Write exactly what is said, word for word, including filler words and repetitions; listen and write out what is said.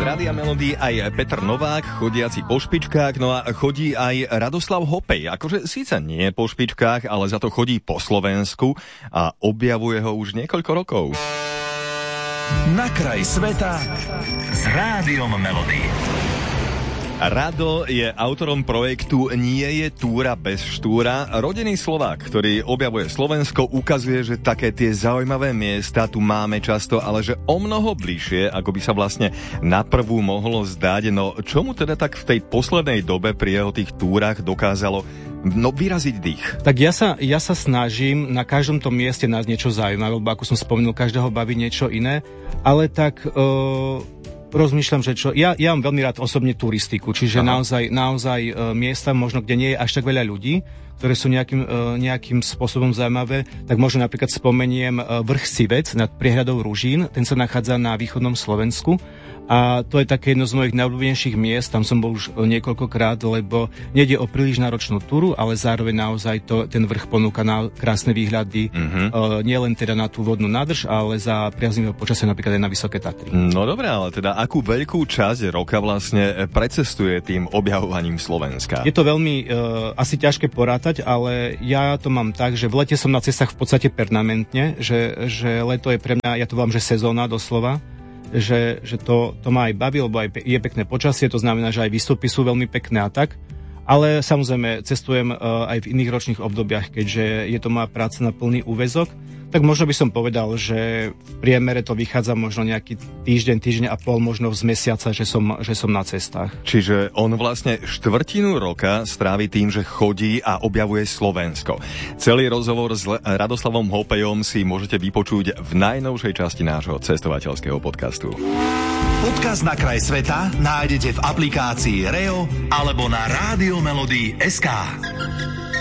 Rádia Melody aj Peter Novák, chodiaci po špičkách, no a chodí aj Radoslav Hopej. Akože síce nie po špičkách, ale za to chodí po Slovensku a objavuje ho už niekoľko rokov. Na kraj sveta s Rádiom Melody. Rado je autorom projektu Nie je túra bez štúra. Rodený Slovák, ktorý objavuje Slovensko, ukazuje, že také tie zaujímavé miesta tu máme často, ale že o mnoho bližšie, ako by sa vlastne na prvú mohlo zdať. No čomu teda tak v tej poslednej dobe pri jeho tých túrach dokázalo no vyraziť dých? Tak ja sa, ja sa snažím na každom tom mieste nájsť niečo zaujímavé, lebo ako som spomenul, každého baví niečo iné, ale tak... Uh... rozmýšľam, že čo... Ja, ja mám veľmi rád osobne turistiku, čiže Aha. naozaj, naozaj e, miesta, možno kde nie je až tak veľa ľudí, ktoré sú nejakým, e, nejakým spôsobom zaujímavé, tak možno napríklad spomeniem e, vrch Sivec nad priehľadou Ružín, ten sa nachádza na východnom Slovensku a to je také jedno z mojich najobľúbenejších miest, tam som bol už niekoľkokrát, lebo nejde o príliš náročnú túru, ale zároveň naozaj to, ten vrch ponúka na krásne výhľady, mm-hmm. e, nielen teda na tú vodnú nádrž, ale za priaznivého počasia napríklad aj na Vysoké Tatry. No dobré, ale teda akú veľkú časť roka vlastne precestuje tým objavovaním Slovenska? Je to veľmi e, asi ťažké porátať, ale ja to mám tak, že v lete som na cestách v podstate permanentne, že, že leto je pre mňa, ja to volám, že sezóna doslova, že, že to, to ma aj baví, lebo aj je pekné počasie, to znamená, že aj výstupy sú veľmi pekné a tak. Ale samozrejme cestujem uh, aj v iných ročných obdobiach, keďže je to moja práca na plný úväzok. Tak možno by som povedal, že v priemere to vychádza možno nejaký týždeň, týždeň a pol, možno z mesiaca, že som, že som na cestách. Čiže on vlastne štvrtinu roka strávi tým, že chodí a objavuje Slovensko. Celý rozhovor s Radoslavom Hopejom si môžete vypočuť v najnovšej časti nášho cestovateľského podcastu. Podcast Na kraj sveta nájdete v aplikácii Reo alebo na rádio melody bodka es ká.